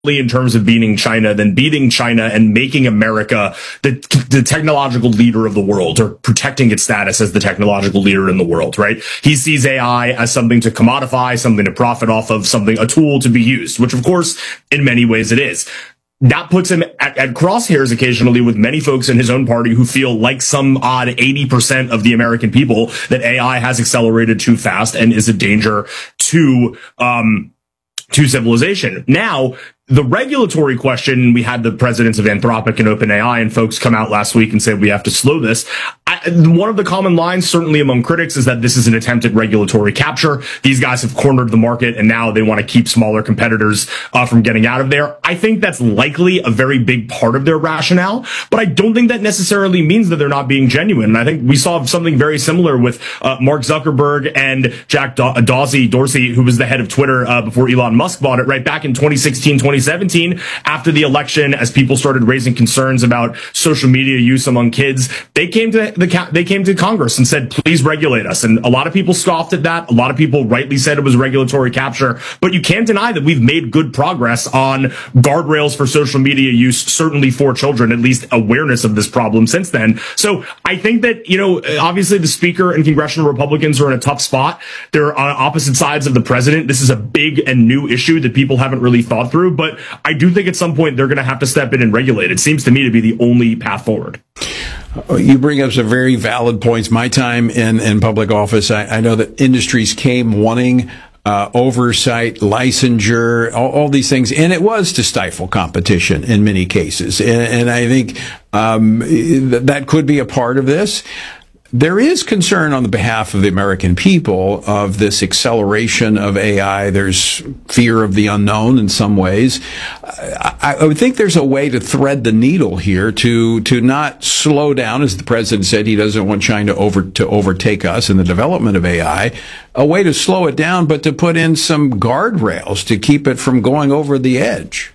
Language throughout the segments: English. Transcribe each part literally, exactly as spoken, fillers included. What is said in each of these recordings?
in terms of beating China than beating China and making America the, the technological leader of the world, or protecting its status as the technological leader in the world, right? He sees A I as something to commodify, something to profit off of, something, a tool to be used, which of course, in many ways it is. That puts him at, at crosshairs occasionally with many folks in his own party who feel like some odd eighty percent of the American people that A I has accelerated too fast and is a danger to, um, to civilization. Now, the regulatory question, we had the presidents of Anthropic and OpenAI and folks come out last week and say we have to slow this. I, one of the common lines, certainly among critics, is that this is an attempt at regulatory capture. These guys have cornered the market and now they want to keep smaller competitors uh, from getting out of there. I think that's likely a very big part of their rationale, but I don't think that necessarily means that they're not being genuine. And I think we saw something very similar with uh, Mark Zuckerberg and Jack Do- Dorsey, Dorsey, who was the head of Twitter uh, before Elon Musk bought it, right back in twenty sixteen, twenty seventeen, after the election, as people started raising concerns about social media use among kids, they came to the they came to Congress and said, please regulate us. And a lot of people scoffed at that. A lot of people rightly said it was regulatory capture, but you can't deny that we've made good progress on guardrails for social media use, certainly for children, at least awareness of this problem since then. So I think that, you know, obviously the speaker and congressional Republicans are in a tough spot. They're on opposite sides of the president. This is a big and new issue that people haven't really thought through, but I do think at some point they're going to have to step in and regulate. It seems to me to be the only path forward. You bring up some very valid points. My time in, in public office, I, I know that industries came wanting uh, oversight, licensure, all, all these things, and it was to stifle competition in many cases. And, and I think um, th- that could be a part of this. There is concern on the behalf of the American people of this acceleration of A I. There's fear of the unknown in some ways. I, I would think there's a way to thread the needle here to to not slow down, as the president said. He doesn't want China over to overtake us in the development of A I. A way to slow it down, but to put in some guardrails to keep it from going over the edge.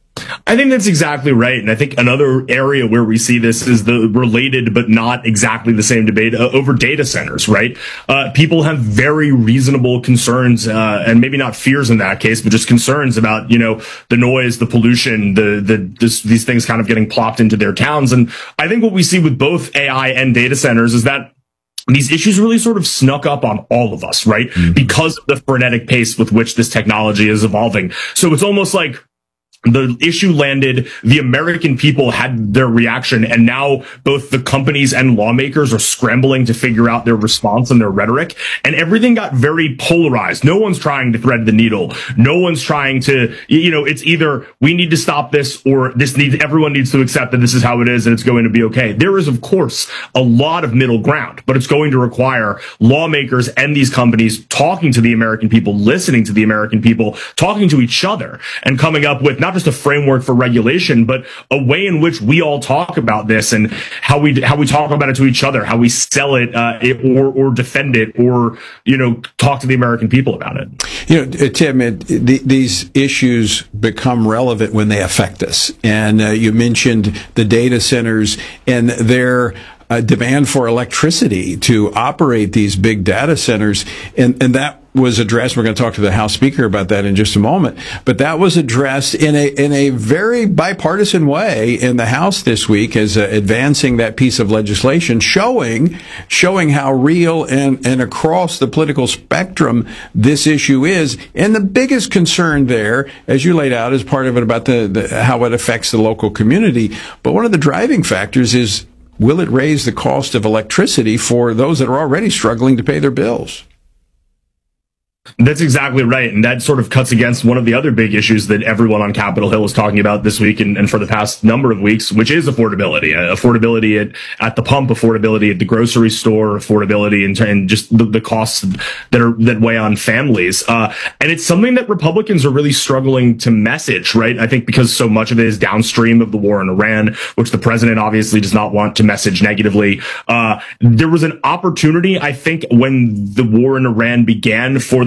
I think that's exactly right. And I think another area where we see this is the related but not exactly the same debate uh, over data centers, right? Uh, people have very reasonable concerns, uh, and maybe not fears in that case, but just concerns about, you know, the noise, the pollution, the, the, this, these things kind of getting plopped into their towns. And I think what we see with both A I and data centers is that these issues really sort of snuck up on all of us, right? Mm-hmm. Because of the frenetic pace with which this technology is evolving. So it's almost like the issue landed, the American people had their reaction, and now both the companies and lawmakers are scrambling to figure out their response and their rhetoric, and everything got very polarized. No one's trying to thread the needle. No one's trying to, you know, it's either we need to stop this or this needs, everyone needs to accept that this is how it is and it's going to be okay. There is, of course, a lot of middle ground, but it's going to require lawmakers and these companies talking to the American people, listening to the American people, talking to each other, and coming up with not just a framework for regulation, but a way in which we all talk about this and how we how we talk about it to each other, how we sell it, uh, it or or defend it, or, you know, talk to the American people about it. You know, Tim, it, the, these issues become relevant when they affect us. And uh, you mentioned the data centers and their uh, demand for electricity to operate these big data centers, and and that was addressed. We're going to talk to the House Speaker about that in just a moment. But that was addressed in a in a very bipartisan way in the House this week, as uh, advancing that piece of legislation, showing showing how real and and across the political spectrum this issue is. And the biggest concern there, as you laid out, is part of it about the, the how it affects the local community. But one of the driving factors is, will it raise the cost of electricity for those that are already struggling to pay their bills? That's exactly right. And that sort of cuts against one of the other big issues that everyone on Capitol Hill is talking about this week and, and for the past number of weeks, which is affordability. Uh, affordability at, at the pump, affordability at the grocery store, affordability and, and just the, the costs that are that weigh on families. Uh, and it's something that Republicans are really struggling to message, right? I think because so much of it is downstream of the war in Iran, which the president obviously does not want to message negatively. Uh, there was an opportunity, I think, when the war in Iran began for the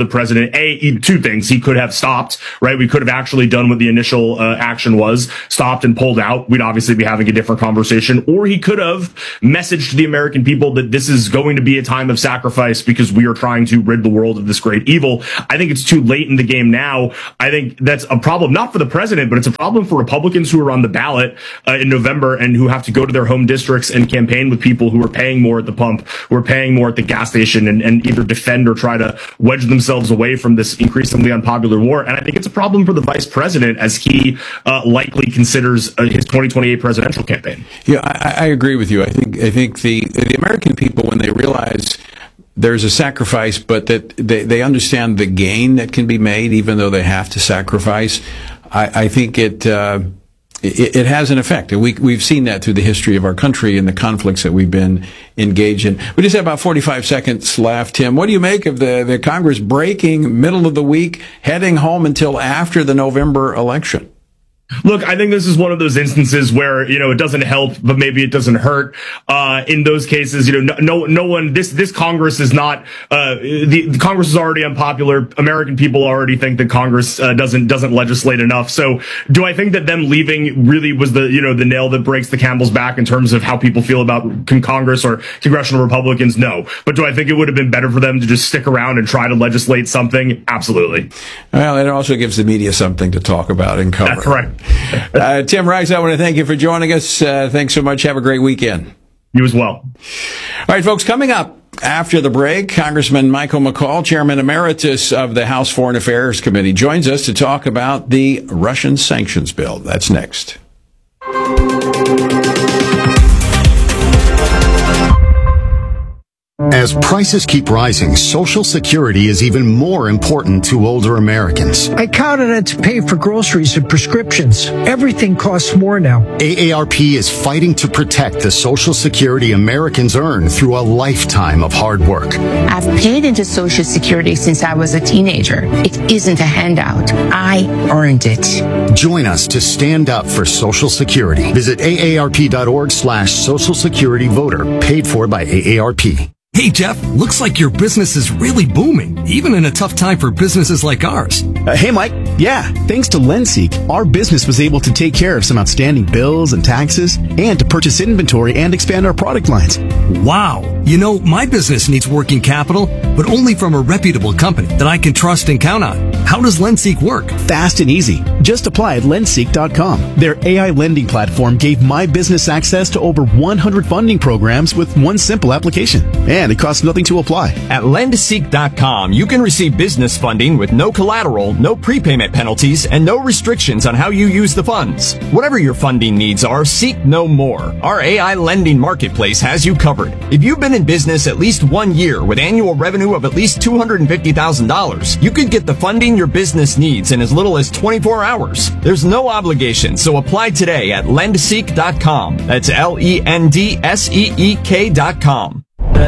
president, A, he, two things. He could have stopped, right? We could have actually done what the initial uh, action was, stopped and pulled out. We'd obviously be having a different conversation. Or he could have messaged to the American people that this is going to be a time of sacrifice because we are trying to rid the world of this great evil. I think it's too late in the game now. I think that's a problem, not for the president, but it's a problem for Republicans who are on the ballot uh, in November and who have to go to their home districts and campaign with people who are paying more at the pump, who are paying more at the gas station, and, and either defend or try to wedge themselves away from this increasingly unpopular war. And I think it's a problem for the vice president as he uh, likely considers uh, his twenty twenty-eight presidential campaign. Yeah, I, I agree with you. I think I think the the American people, when they realize there's a sacrifice, but that they, they understand the gain that can be made, even though they have to sacrifice, I, I think it. Uh, It, it has an effect. We, we've seen that through the history of our country and the conflicts that we've been engaged in. We just have about forty-five seconds left. Tim, what do you make of the, the Congress breaking middle of the week, heading home until after the November election? Look, I think this is one of those instances where, you know, it doesn't help, but maybe it doesn't hurt. Uh, in those cases, you know, no, no, no one, this, this Congress is not, uh, the, the Congress is already unpopular. American people already think that Congress, uh, doesn't, doesn't legislate enough. So do I think that them leaving really was the, you know, the nail that breaks the camel's back in terms of how people feel about Congress or congressional Republicans? No. But do I think it would have been better for them to just stick around and try to legislate something? Absolutely. Well, it also gives the media something to talk about and cover. That's correct. uh, Tim Rice, I want to thank you for joining us. Uh, thanks so much. Have a great weekend. You as well. All right, folks, coming up after the break, Congressman Michael McCaul, Chairman Emeritus of the House Foreign Affairs Committee, joins us to talk about the Russian sanctions bill. That's next. As prices keep rising, Social Security is even more important to older Americans. I count on it to pay for groceries and prescriptions. Everything costs more now. A A R P is fighting to protect the Social Security Americans earn through a lifetime of hard work. I've paid into Social Security since I was a teenager. It isn't a handout. I earned it. Join us to stand up for Social Security. Visit A A R P dot org slash Social Security Voter. Paid for by A A R P. Hey, Jeff, looks like your business is really booming, even in a tough time for businesses like ours. Uh, hey, Mike. Yeah, thanks to LendSeek, our business was able to take care of some outstanding bills and taxes and to purchase inventory and expand our product lines. Wow. You know, my business needs working capital, but only from a reputable company that I can trust and count on. How does LendSeek work? Fast and easy. Just apply at lendseek dot com. Their A I lending platform gave my business access to over one hundred funding programs with one simple application. And it costs nothing to apply. At lendseek dot com, you can receive business funding with no collateral, no prepayment penalties, and no restrictions on how you use the funds. Whatever your funding needs are, seek no more. Our A I lending marketplace has you covered. If you've been in business at least one year with annual revenue of at least two hundred fifty thousand dollars, you could get the funding your business needs in as little as twenty-four hours. There's no obligation, so apply today at lendseek dot com. That's L E N D S E E K dot com.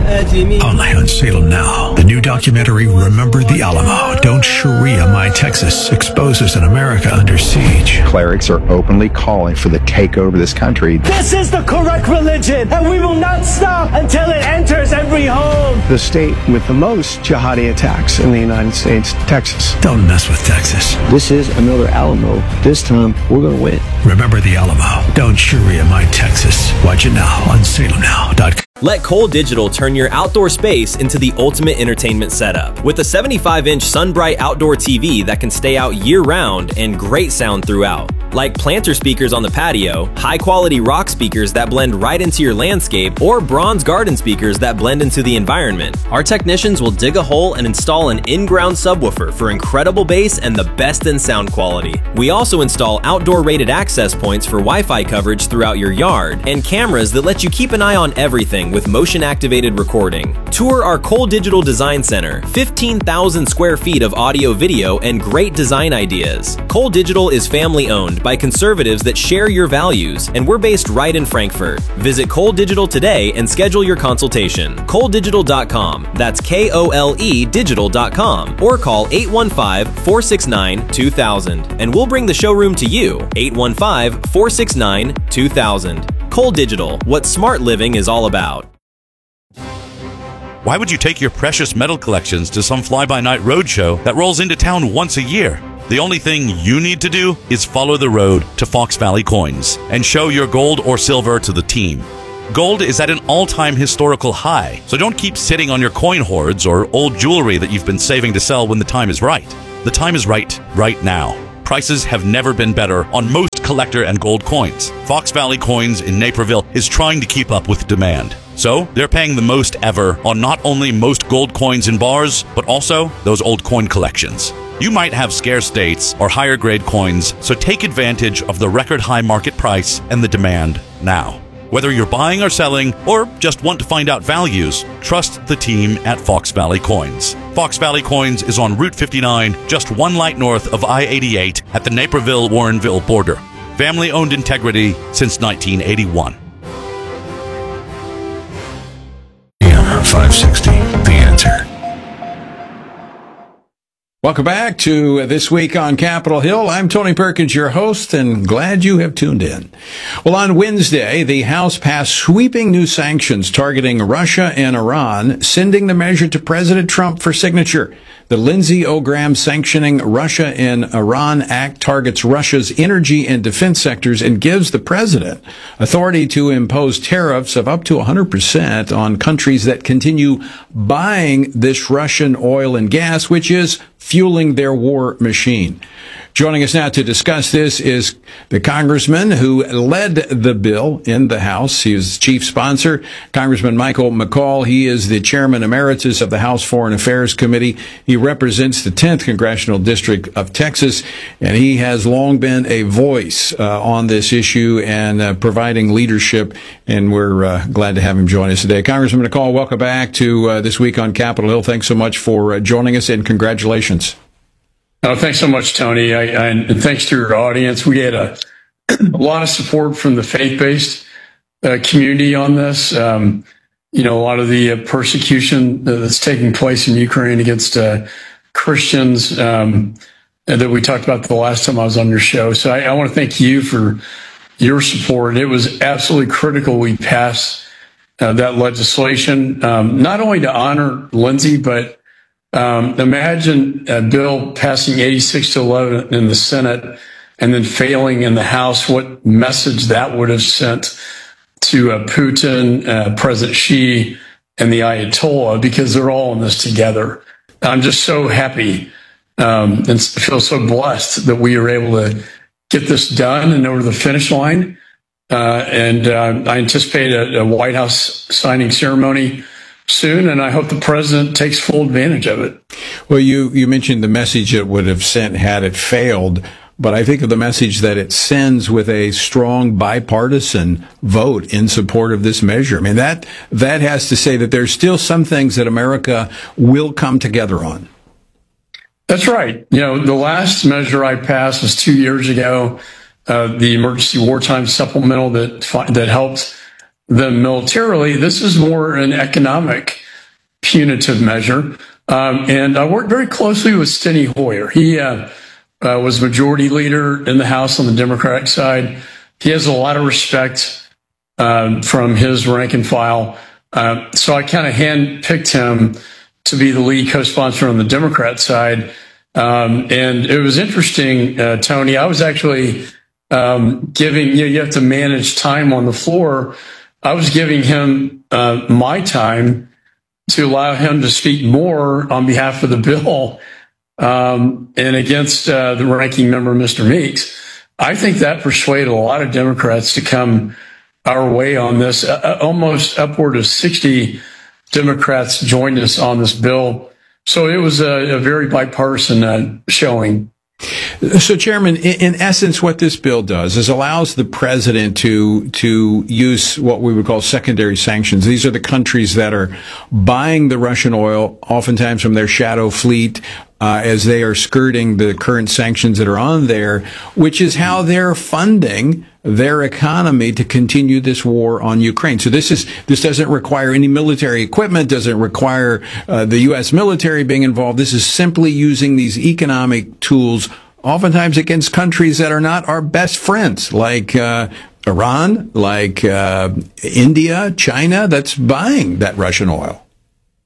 Only on Salem Now. The new documentary, Remember the Alamo. Don't Sharia My Texas exposes an America under siege. Clerics are openly calling for the takeover of this country. This is the correct religion, and we will not stop until it enters every home. The state with the most jihadi attacks in the United States, Texas. Don't mess with Texas. This is another Alamo. This time, we're going to win. Remember the Alamo. Don't Sharia My Texas. Watch it now on salem now dot com. Let Cole Digital turn your outdoor space into the ultimate entertainment setup. With a seventy-five inch SunBright outdoor T V that can stay out year-round and great sound throughout. Like planter speakers on the patio, high-quality rock speakers that blend right into your landscape, or bronze garden speakers that blend into the environment. Our technicians will dig a hole and install an in-ground subwoofer for incredible bass and the best in sound quality. We also install outdoor rated access points for Wi-Fi coverage throughout your yard, and cameras that let you keep an eye on everything with motion-activated recording. Tour our Cole Digital Design Center, fifteen thousand square feet of audio, video, and great design ideas. Cole Digital is family-owned by conservatives that share your values, and we're based right in Frankfurt. Visit Cole Digital today and schedule your consultation. Cole Digital dot com, that's K O L E digital dot com, or call eight one five, four six nine, two thousand, and we'll bring the showroom to you, eight one five, four six nine, two thousand. Cole Digital, what smart living is all about. Why would you take your precious metal collections to some fly-by-night roadshow that rolls into town once a year? The only thing you need to do is follow the road to Fox Valley Coins and show your gold or silver to the team. Gold is at an all-time historical high, so don't keep sitting on your coin hoards or old jewelry that you've been saving to sell when the time is right. The time is right, right now. Prices have never been better on most collector and gold coins. Fox Valley Coins in Naperville is trying to keep up with demand. So, they're paying the most ever on not only most gold coins in bars, but also those old coin collections. You might have scarce dates or higher grade coins, so take advantage of the record high market price and the demand now. Whether you're buying or selling, or just want to find out values, trust the team at Fox Valley Coins. Fox Valley Coins is on Route fifty-nine, just one light north of I eighty-eight at the Naperville-Warrenville border. Family-owned integrity since nineteen eighty-one. five sixty, The Answer. Welcome back to This Week on Capitol Hill. I'm Tony Perkins, your host, and glad you have tuned in. Well, on Wednesday, the House passed sweeping new sanctions targeting Russia and Iran, sending the measure to President Trump for signature. The Lindsey O. Graham Sanctioning Russia and Iran Act targets Russia's energy and defense sectors and gives the president authority to impose tariffs of up to one hundred percent on countries that continue buying this Russian oil and gas, which is fueling their war machine. Joining us now to discuss this is the congressman who led the bill in the House. He is chief sponsor, Congressman Michael McCaul. He is the chairman emeritus of the House Foreign Affairs Committee. He represents the tenth Congressional District of Texas, and he has long been a voice uh, on this issue and uh, providing leadership, and we're uh, glad to have him join us today. Congressman McCaul, welcome back to uh, This Week on Capitol Hill. Thanks so much for uh, joining us, and congratulations. Oh, thanks so much, Tony. I, I, and thanks to your audience. We had a, a lot of support from the faith-based uh, community on this. Um, you know, a lot of the uh, persecution that's taking place in Ukraine against uh, Christians um, that we talked about the last time I was on your show. So I, I want to thank you for your support. It was absolutely critical we pass uh, that legislation, um, not only to honor Lindsey, but Um, imagine a bill passing eighty-six to eleven in the Senate and then failing in the House. What message that would have sent to uh, Putin, uh, President Xi, and the Ayatollah, because they're all in this together. I'm just so happy um, and feel so blessed that we were able to get this done and over the finish line. Uh, and uh, I anticipate a, a White House signing ceremony soon, and I hope the president takes full advantage of it. Well, you, you mentioned the message it would have sent had it failed, but I think of the message that it sends with a strong bipartisan vote in support of this measure. I mean, that that has to say that there's still some things that America will come together on. That's right. You know, the last measure I passed was two years ago, uh, the emergency wartime supplemental that that helped them militarily. This is more an economic punitive measure. Um, and I worked very closely with Steny Hoyer. He uh, uh, was majority leader in the House on the Democratic side. He has a lot of respect um, from his rank and file. Uh, so I kind of handpicked him to be the lead co-sponsor on the Democrat side. Um, and it was interesting, uh, Tony. I was actually um, giving, you know, you have to manage time on the floor. I was giving him uh, my time to allow him to speak more on behalf of the bill um, and against uh, the ranking member, Mister Meeks. I think that persuaded a lot of Democrats to come our way on this. Uh, almost upward of sixty Democrats joined us on this bill. So it was a, a very bipartisan uh, showing. So, Chairman, in essence, what this bill does is allows the president to to use what we would call secondary sanctions. These are the countries that are buying the Russian oil, oftentimes from their shadow fleet, uh, as they are skirting the current sanctions that are on there, which is how they're funding their economy to continue this war on Ukraine. So this is this doesn't require any military equipment, doesn't require uh, the U S military being involved. This is simply using these economic tools, oftentimes against countries that are not our best friends, like uh, Iran, like uh, India, China, that's buying that Russian oil.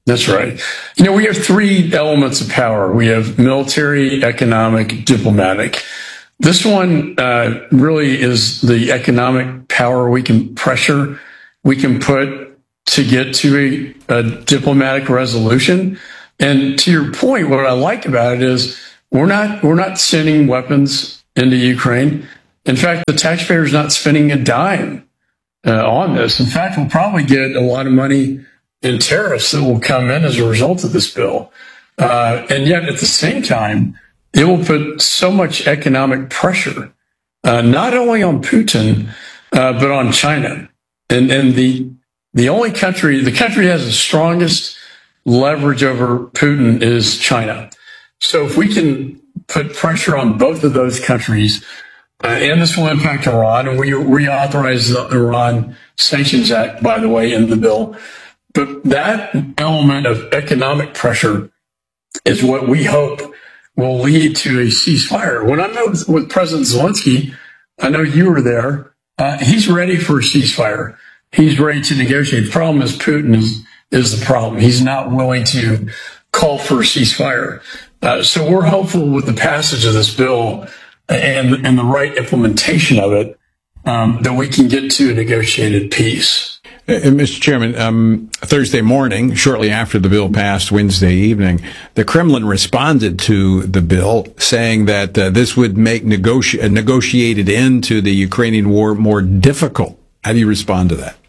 That's right. You know, we have three elements of power. We have military, economic, diplomatic. This one uh, really is the economic power we can pressure, we can put to get to a, a diplomatic resolution. And to your point, what I like about it is we're not we're not sending weapons into Ukraine. In fact, the taxpayer's not spending a dime uh, on this. In fact, we'll probably get a lot of money in tariffs that will come in as a result of this bill. Uh, and yet, at the same time, it will put so much economic pressure, uh, not only on Putin, uh, but on China. And, and the the only country, the country that has the strongest leverage over Putin is China. So if we can put pressure on both of those countries, uh, and this will impact Iran, and we reauthorize the Iran Sanctions Act, by the way, in the bill. But that element of economic pressure is what we hope will lead to a ceasefire. When I met with, with President Zelensky, I know you were there, uh, he's ready for a ceasefire. He's ready to negotiate. The problem is Putin is, is the problem. He's not willing to call for a ceasefire. Uh, so we're hopeful with the passage of this bill and, and the right implementation of it, um, that we can get to a negotiated peace. Uh, Mister Chairman, um, Thursday morning, shortly after the bill passed Wednesday evening, the Kremlin responded to the bill saying that uh, this would make negoti- a negotiated end to the Ukrainian war more difficult. How do you respond to that?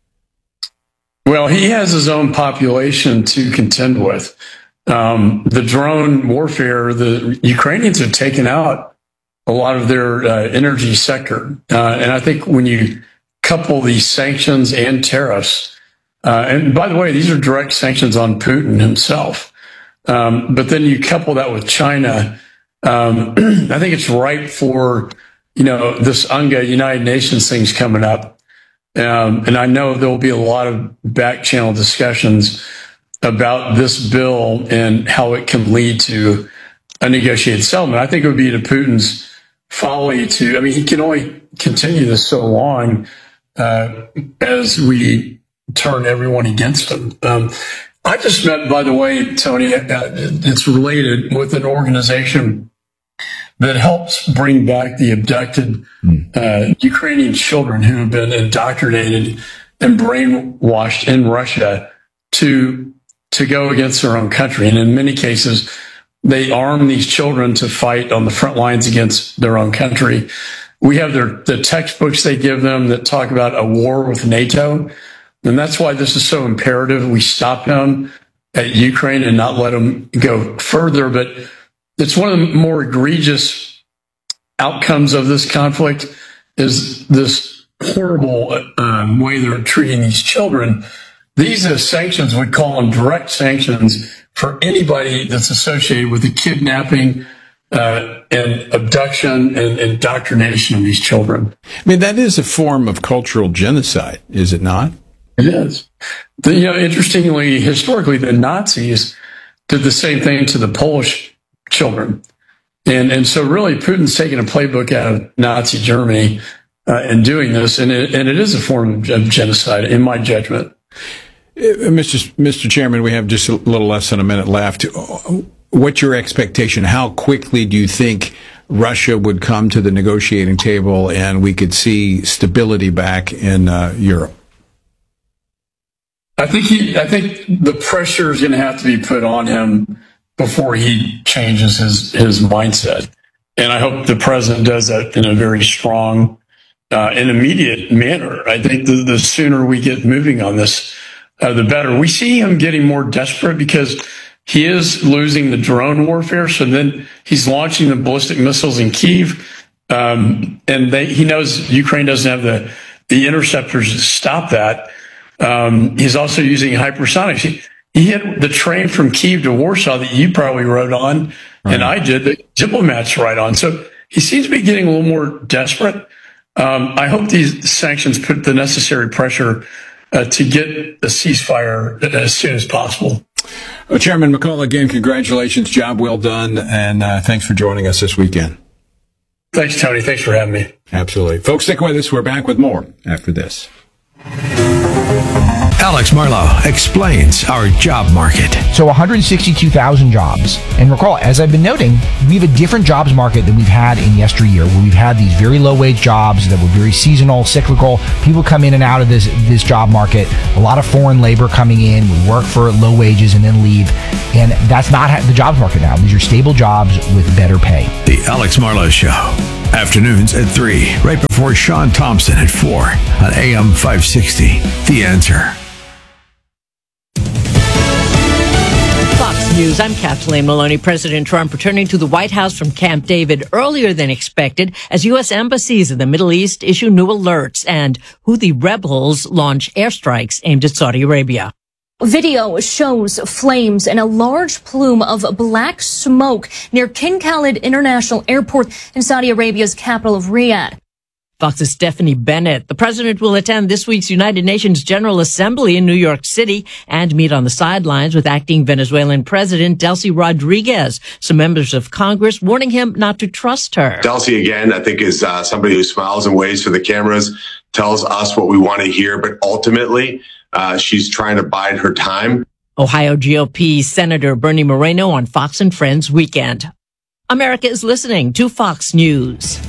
Well, he has his own population to contend with. Um, the drone warfare, the Ukrainians have taken out a lot of their uh, energy sector. Uh, and I think when you couple these sanctions and tariffs, uh, and by the way, these are direct sanctions on Putin himself. Um, but then you couple that with China. Um, I think it's ripe for, you know, this U N G A, United Nations things coming up. Um, and I know there will be a lot of back channel discussions about this bill and how it can lead to a negotiated settlement. I think it would be to Putin's folly to, I mean, he can only continue this so long uh, as we turn everyone against him. Um, I just met, by the way, Tony, uh, it's related with an organization that helps bring back the abducted uh, Ukrainian children who have been indoctrinated and brainwashed in Russia to to go against their own country. And in many cases, they arm these children to fight on the front lines against their own country. We have their the textbooks they give them that talk about a war with NATO. And that's why this is so imperative. We stop them at Ukraine and not let them go further. But it's one of the more egregious outcomes of this conflict is this horrible um, way they're treating these children. These are sanctions, we call them direct sanctions for anybody that's associated with the kidnapping uh, and abduction and indoctrination of these children. I mean, that is a form of cultural genocide, is it not? It is. The, you know, interestingly, historically, the Nazis did the same thing to the Polish children. And and so really Putin's taking a playbook out of Nazi Germany uh, and doing this, and it, and it is a form of genocide, in my judgment. Uh, Mister Mister Chairman, we have just a little less than a minute left. What's your expectation? How quickly do you think Russia would come to the negotiating table and we could see stability back in uh, Europe? I think he, I think the pressure is going to have to be put on him before he changes his, his mindset. And I hope the president does that in a very strong uh, and immediate manner. I think the, the sooner we get moving on this, uh, the better. We see him getting more desperate because he is losing the drone warfare. So then he's launching the ballistic missiles in Kyiv. Um, and they, he knows Ukraine doesn't have the, the interceptors to stop that. Um, he's also using hypersonics. He, he hit the train from Kyiv to Warsaw that you probably rode on, right. And I did, the diplomats ride on. So he seems to be getting a little more desperate. Um, I hope these sanctions put the necessary pressure uh, to get a ceasefire as soon as possible. Well, Chairman McCall, again, congratulations. Job well done. And uh, thanks for joining us this weekend. Thanks, Tony. Thanks for having me. Absolutely. Folks, stick with us. We're back with more after this. Alex Marlow explains our job market. So one hundred sixty-two thousand jobs. And recall, as I've been noting, we have a different jobs market than we've had in yesteryear, where we've had these very low-wage jobs that were very seasonal, cyclical. People come in and out of this, this job market. A lot of foreign labor coming in, would work for low wages and then leave. And that's not the jobs market now. These are stable jobs with better pay. The Alex Marlow Show. Afternoons at three, right before Sean Thompson at four on A M five sixty. The Answer. Fox News, I'm Kathleen Maloney. President Trump returning to the White House from Camp David earlier than expected as U S embassies in the Middle East issue new alerts and Houthi rebels launch airstrikes aimed at Saudi Arabia. Video shows flames and a large plume of black smoke near King Khalid International Airport in Saudi Arabia's capital of Riyadh. Fox's Stephanie Bennett. The president will attend this week's United Nations General Assembly in New York City and meet on the sidelines with acting Venezuelan President Delcy Rodriguez. Some members of Congress warning him not to trust her. Delcy, again, I think is uh, somebody who smiles and waves for the cameras, tells us what we want to hear, but ultimately uh, she's trying to bide her time. Ohio G O P Senator Bernie Moreno on Fox and Friends Weekend. America is listening to Fox News.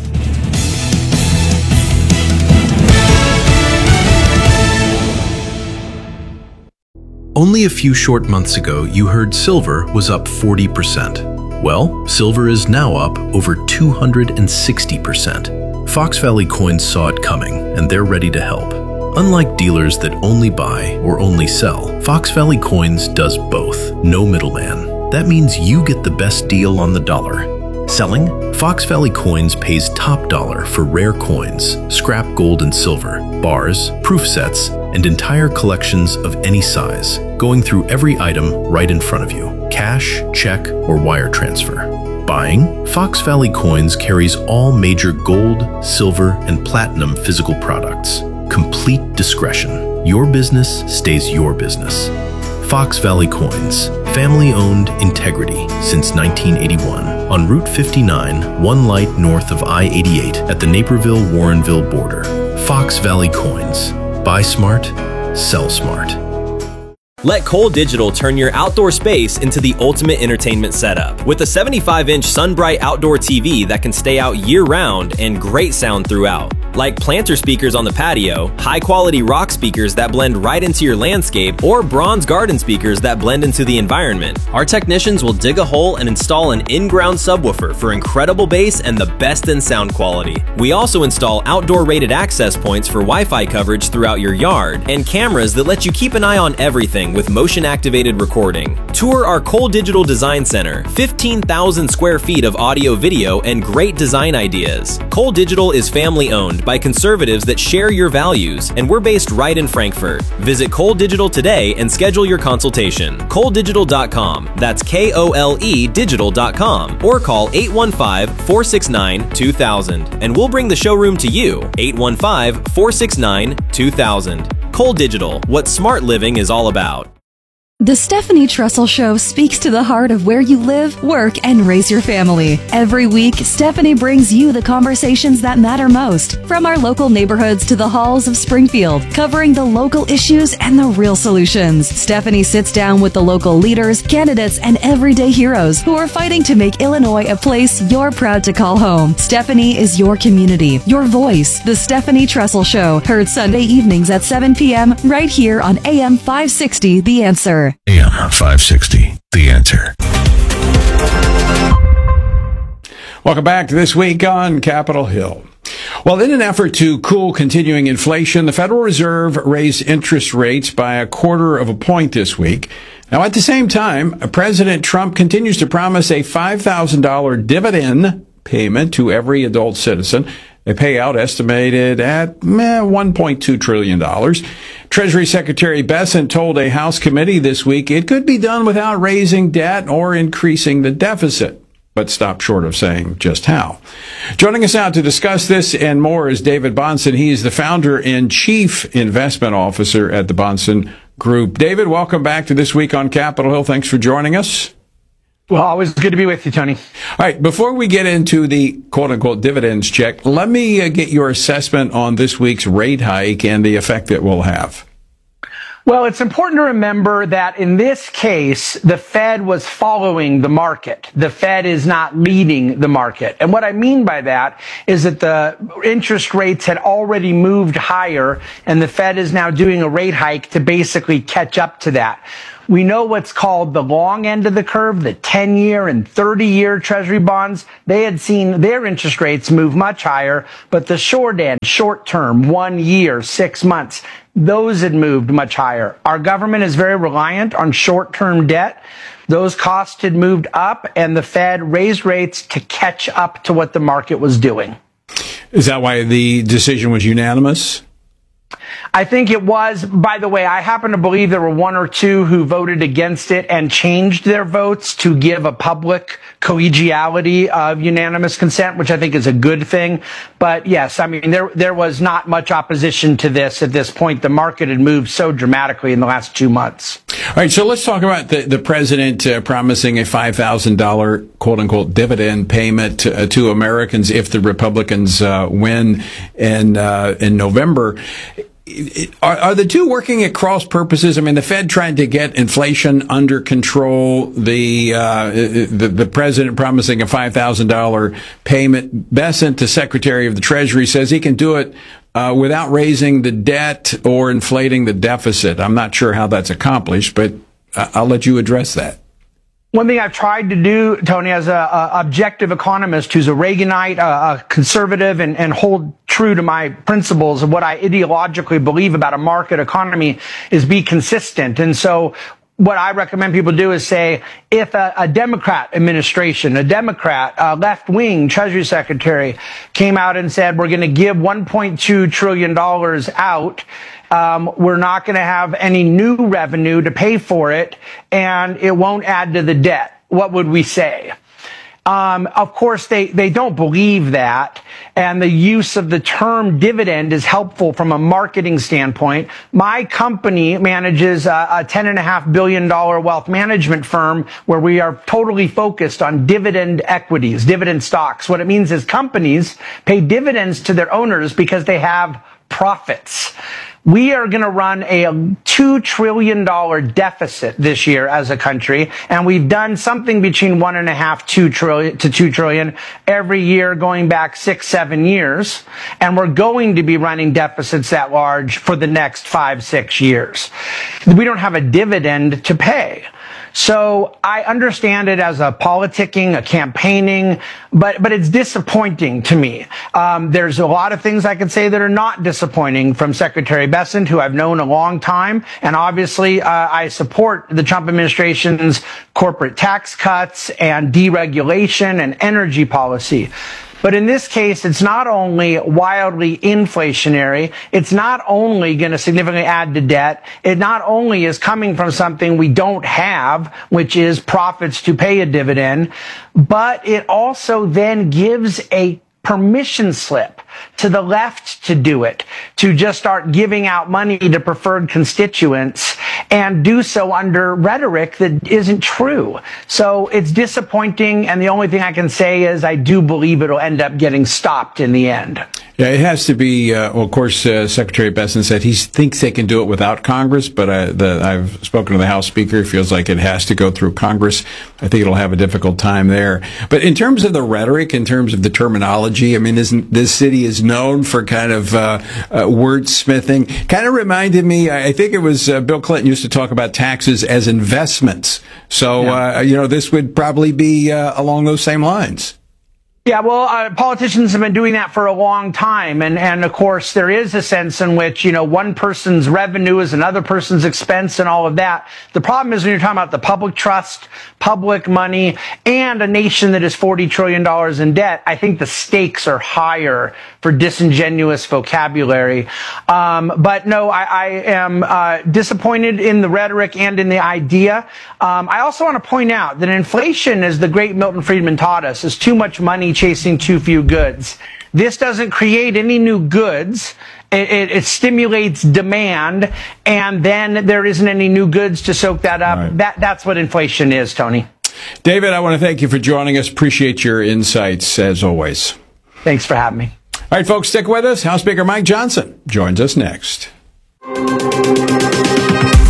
Only a few short months ago, you heard silver was up forty percent. Well, silver is now up over two hundred sixty percent. Fox Valley Coins saw it coming, and they're ready to help. Unlike dealers that only buy or only sell, Fox Valley Coins does both. No middleman. That means you get the best deal on the dollar. Selling? Fox Valley Coins pays top dollar for rare coins, scrap gold and silver, bars, proof sets, and entire collections of any size, going through every item right in front of you, cash, check, or wire transfer. Buying? Fox Valley Coins carries all major gold, silver, and platinum physical products. Complete discretion. Your business stays your business. Fox Valley Coins, family-owned integrity since nineteen eighty-one. On Route fifty-nine, one light north of I eighty-eight at the Naperville-Warrenville border. Fox Valley Coins. Buy smart, sell smart. Let Cole Digital turn your outdoor space into the ultimate entertainment setup. With a seventy-five inch SunBright outdoor T V that can stay out year-round and great sound throughout. Like planter speakers on the patio, high-quality rock speakers that blend right into your landscape, or bronze garden speakers that blend into the environment. Our technicians will dig a hole and install an in-ground subwoofer for incredible bass and the best in sound quality. We also install outdoor-rated access points for Wi-Fi coverage throughout your yard, and cameras that let you keep an eye on everything with motion-activated recording. Tour our Cole Digital Design Center, fifteen thousand square feet of audio, video, and great design ideas. Cole Digital is family-owned by conservatives that share your values, and we're based right in Frankfurt. Visit Cole Digital today and schedule your consultation. Cole Digital dot com. That's K O L E Digital dot com. Or call eight one five, four six nine, two thousand, and we'll bring the showroom to you. eight one five, four six nine, two thousand. Cole Digital, what smart living is all about. The Stephanie Trussell Show speaks to the heart of where you live, work, and raise your family. Every week, Stephanie brings you the conversations that matter most, from our local neighborhoods to the halls of Springfield, covering the local issues and the real solutions. Stephanie sits down with the local leaders, candidates, and everyday heroes who are fighting to make Illinois a place you're proud to call home. Stephanie is your community, your voice. The Stephanie Trussell Show, heard Sunday evenings at seven p.m. right here on A M five sixty, The Answer. A M five sixty, The Answer. Welcome back to This Week on Capitol Hill. Well, in an effort to cool continuing inflation, the Federal Reserve raised interest rates by a quarter of a point this week. Now, at the same time, President Trump continues to promise a five thousand dollars dividend payment to every adult citizen. A payout estimated at eh, one point two trillion dollars. Treasury Secretary Bessent told a House committee this week it could be done without raising debt or increasing the deficit, but stopped short of saying just how. Joining us now to discuss this and more is David Bahnsen. He is the founder and chief investment officer at the Bahnsen Group. David, welcome back to This Week on Capitol Hill. Thanks for joining us. Well, always good to be with you, Tony. All right, before we get into the quote-unquote dividends check, let me uh, get your assessment on this week's rate hike and the effect it will have. Well, it's important to remember that in this case, the Fed was following the market. The Fed is not leading the market. And what I mean by that is that the interest rates had already moved higher, and the Fed is now doing a rate hike to basically catch up to that. We know what's called the long end of the curve, the ten-year and thirty-year Treasury bonds. They had seen their interest rates move much higher, but the short end, short term, one year, six months, those had moved much higher. Our government is very reliant on short-term debt. Those costs had moved up, and the Fed raised rates to catch up to what the market was doing. Is that why the decision was unanimous? I think it was. By the way, I happen to believe there were one or two who voted against it and changed their votes to give a public collegiality of unanimous consent, which I think is a good thing. But yes, I mean, there there was not much opposition to this at this point. The market had moved so dramatically in the last two months. All right, so let's talk about the, the president uh, promising a five thousand dollars quote-unquote dividend payment to, uh, to Americans if the Republicans uh, win in, uh, in November. Are, are the two working at cross purposes? I mean, the Fed trying to get inflation under control, the uh, the, the president promising a five thousand dollars payment. Bessent, the Secretary of the Treasury, says he can do it uh, without raising the debt or inflating the deficit. I'm not sure how that's accomplished, but I'll let you address that. One thing I've tried to do, Tony, as a, a objective economist who's a Reaganite, a, a conservative, and, and hold true to my principles of what I ideologically believe about a market economy, is be consistent. And so what I recommend people do is say, if a, a Democrat administration, a Democrat, a left-wing Treasury Secretary came out and said, we're going to give one point two trillion dollars out, Um, we're not going to have any new revenue to pay for it, and it won't add to the debt, what would we say? Um, of course, they, they don't believe that, and the use of the term dividend is helpful from a marketing standpoint. My company manages a, a ten point five billion dollars wealth management firm where we are totally focused on dividend equities, dividend stocks. What it means is companies pay dividends to their owners because they have profits. We are going to run a two trillion dollars deficit this year as a country, and we've done something between one and a half, two trillion to two trillion every year going back six, seven years, and we're going to be running deficits that large for the next five, six years. We don't have a dividend to pay. So I understand it as a politicking, a campaigning, but but it's disappointing to me. Um, there's a lot of things I could say that are not disappointing from Secretary Bessent, who I've known a long time, and obviously uh, I support the Trump administration's corporate tax cuts and deregulation and energy policy. But in this case, it's not only wildly inflationary, it's not only going to significantly add to debt, it not only is coming from something we don't have, which is profits to pay a dividend, but it also then gives a permission slip to the left to do it, to just start giving out money to preferred constituents and do so under rhetoric that isn't true. So it's disappointing, and the only thing I can say is I do believe it'll end up getting stopped in the end. Yeah, it has to be, uh, well, of course, uh, Secretary Bessent said he thinks they can do it without Congress, but I, the, I've spoken to the House Speaker. He feels like it has to go through Congress. I think it'll have a difficult time there. But in terms of the rhetoric, in terms of the terminology, I mean, isn't this city is known for kind of uh, uh, wordsmithing? Kind of reminded me, I think it was uh, Bill Clinton used to talk about taxes as investments. So, yeah. uh, you know, this would probably be uh, along those same lines. Yeah, well, uh, politicians have been doing that for a long time. And, and of course, there is a sense in which, you know, one person's revenue is another person's expense and all of that. The problem is when you're talking about the public trust, public money, and a nation that is forty trillion dollars in debt, I think the stakes are higher for disingenuous vocabulary. Um, but no, I, I am uh, disappointed in the rhetoric and in the idea. Um, I also want to point out that inflation, as the great Milton Friedman taught us, is too much money chasing too few goods. This doesn't create any new goods. It, it, it stimulates demand, and then there isn't any new goods to soak that up. Right. That that's what inflation is, Tony. David, I want to thank you for joining us. Appreciate your insights, as always. Thanks for having me. All right, folks, stick with us. House Speaker Mike Johnson joins us next.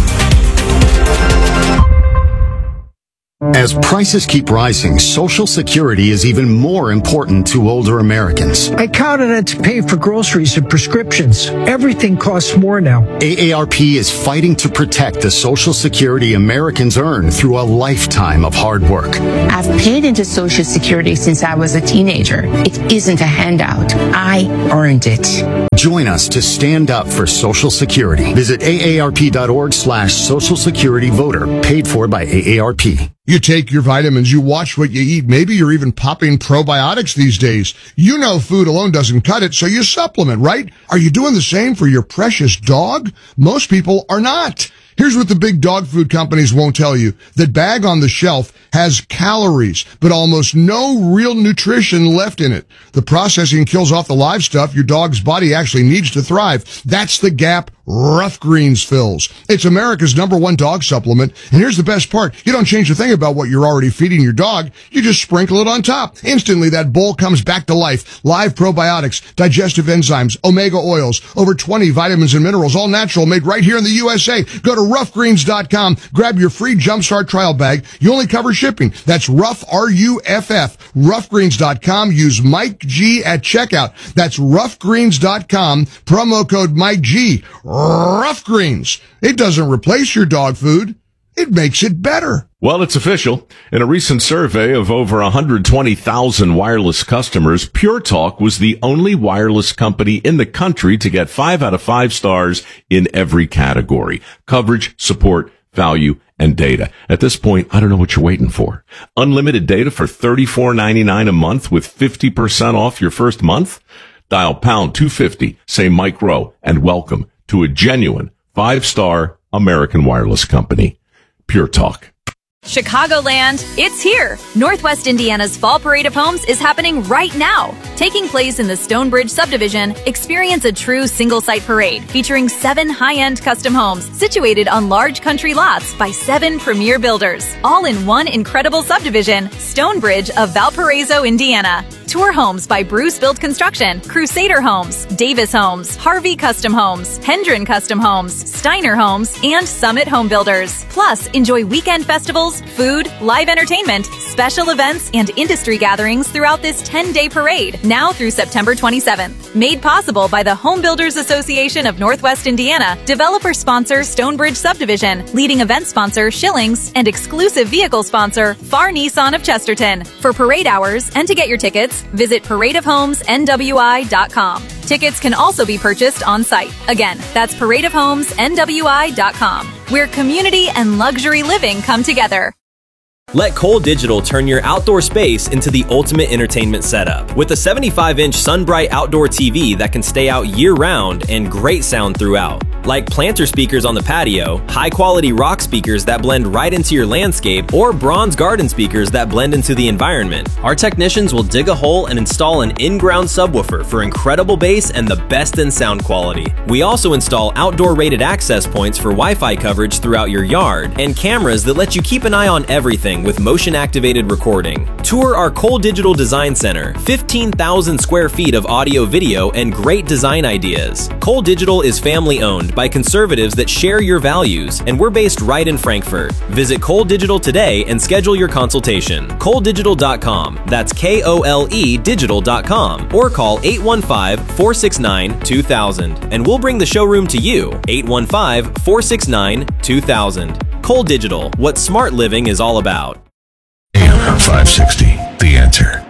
As prices keep rising, Social Security is even more important to older Americans. I count on it to pay for groceries and prescriptions. Everything costs more now. A A R P is fighting to protect the Social Security Americans earn through a lifetime of hard work. I've paid into Social Security since I was a teenager. It isn't a handout. I earned it. Join us to stand up for Social Security. Visit A A R P dot org slash Social Security Voter. Paid for by A A R P. You take your vitamins, you watch what you eat. Maybe you're even popping probiotics these days. You know food alone doesn't cut it, so you supplement, right? Are you doing the same for your precious dog? Most people are not. Here's what the big dog food companies won't tell you. The bag on the shelf has calories, but almost no real nutrition left in it. The processing kills off the live stuff your dog's body actually needs to thrive. That's the gap Rough Greens fills. It's America's number one dog supplement. And here's the best part. You don't change a thing about what you're already feeding your dog. You just sprinkle it on top. Instantly, that bowl comes back to life. Live probiotics, digestive enzymes, omega oils, over twenty vitamins and minerals, all natural, made right here in the U S A. Go to rough greens dot com. Grab your free Jumpstart trial bag. You only cover shipping. That's rough, R U F F, rough greens dot com. Use Mike G at checkout. That's rough greens dot com. Promo code Mike G. Rough Greens. It doesn't replace your dog food. It makes it better. Well, it's official. In a recent survey of over one hundred twenty thousand wireless customers, Pure Talk was the only wireless company in the country to get five out of five stars in every category: coverage, support, value, and data. At this point, I don't know what you're waiting for. Unlimited data for thirty-four ninety-nine a month with fifty percent off your first month? Dial pound two fifty, say Mike Rowe, and welcome to a genuine five-star American wireless company. Pure Talk. Chicagoland, it's here! Northwest Indiana's Fall Parade of Homes is happening right now. Taking place in the Stonebridge subdivision, experience a true single-site parade featuring seven high-end custom homes situated on large country lots by seven premier builders, all in one incredible subdivision, Stonebridge of Valparaiso, Indiana. Tour homes by Bruce Build Construction, Crusader Homes, Davis Homes, Harvey Custom Homes, Hendren Custom Homes, Steiner Homes, and Summit Home Builders. Plus, enjoy weekend festivals, food, live entertainment, special events, and industry gatherings throughout this ten-day parade, now through September twenty-seventh. Made possible by the Home Builders Association of Northwest Indiana, developer sponsor Stonebridge Subdivision, leading event sponsor Schillings, and exclusive vehicle sponsor Far Nissan of Chesterton. For parade hours and to get your tickets, visit parade of homes N W I dot com. Tickets can also be purchased on site. Again, that's parade of homes N W I dot com, where community and luxury living come together. Let Cole Digital turn your outdoor space into the ultimate entertainment setup. With a seventy-five inch SunBright outdoor T V that can stay out year-round and great sound throughout. Like planter speakers on the patio, high-quality rock speakers that blend right into your landscape, or bronze garden speakers that blend into the environment. Our technicians will dig a hole and install an in-ground subwoofer for incredible bass and the best in sound quality. We also install outdoor rated access points for Wi-Fi coverage throughout your yard, and cameras that let you keep an eye on everything with motion-activated recording. Tour our Cole Digital Design Center, fifteen thousand square feet of audio, video, and great design ideas. Cole Digital is family-owned by conservatives that share your values, and we're based right in Frankfurt. Visit Cole Digital today and schedule your consultation. Cole Digital dot com. That's K O L E digital dot com. Or call eight one five, four six nine, two thousand, and we'll bring the showroom to you. eight one five, four six nine, two thousand. Cole Digital, what smart living is all about. A M five sixty, The Answer.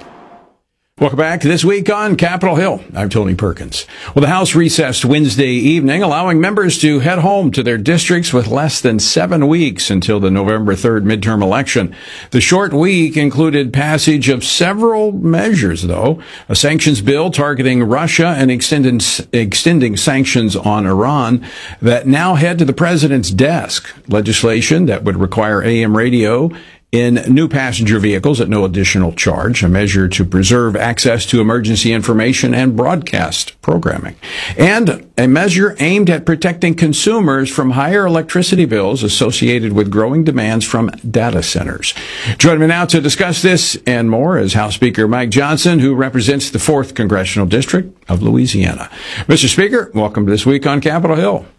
Welcome back to This Week on Capitol Hill. I'm Tony Perkins. Well, the House recessed Wednesday evening, allowing members to head home to their districts with less than seven weeks until the November third midterm election. The short week included passage of several measures, though. A sanctions bill targeting Russia and extending, extending sanctions on Iran that now head to the president's desk. Legislation that would require A M radio in new passenger vehicles at no additional charge, a measure to preserve access to emergency information and broadcast programming, and a measure aimed at protecting consumers from higher electricity bills associated with growing demands from data centers. Joining me now to discuss this and more is House Speaker Mike Johnson, who represents the fourth Congressional District of Louisiana. Mister Speaker, welcome to This Week on Capitol Hill.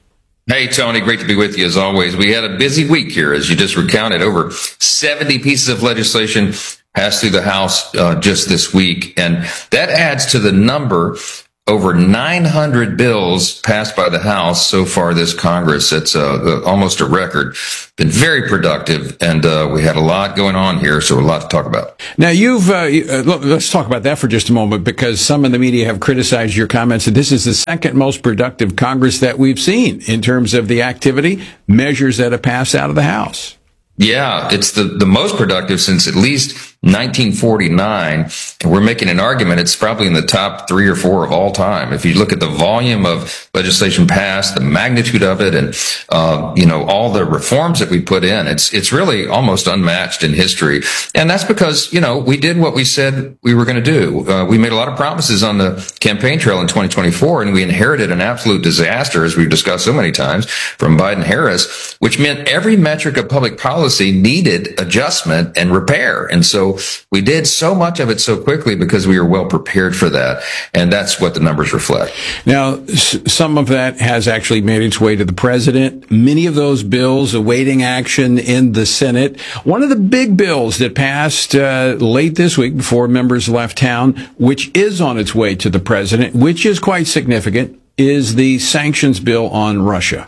Hey, Tony, great to be with you as always. We had a busy week here, as you just recounted. Over seventy pieces of legislation passed through the House uh, just this week, and that adds to the number. Over nine hundred bills passed by the House so far this Congress. It's uh, almost a record. Been very productive, and uh, we had a lot going on here, so a lot to talk about. Now, you've, uh, you, uh, let's talk about that for just a moment, because some in the media have criticized your comments that this is the second most productive Congress that we've seen in terms of the activity, measures that have passed out of the House. Yeah, it's the, the most productive since at least nineteen forty-nine. And we're making an argument. It's probably in the top three or four of all time. If you look at the volume of legislation passed, the magnitude of it, and, uh, you know, all the reforms that we put in, it's, it's really almost unmatched in history. And that's because, you know, we did what we said we were going to do. Uh, we made a lot of promises on the campaign trail in twenty twenty-four, and we inherited an absolute disaster, as we've discussed so many times, from Biden-Harris, which meant every metric of public policy needed adjustment and repair. And so we did so much of it so quickly because we were well prepared for that. And that's what the numbers reflect. Now, s- some of that has actually made its way to the president. Many of those bills awaiting action in the Senate. One of the big bills that passed uh, late this week before members left town, which is on its way to the president, which is quite significant, is the sanctions bill on Russia.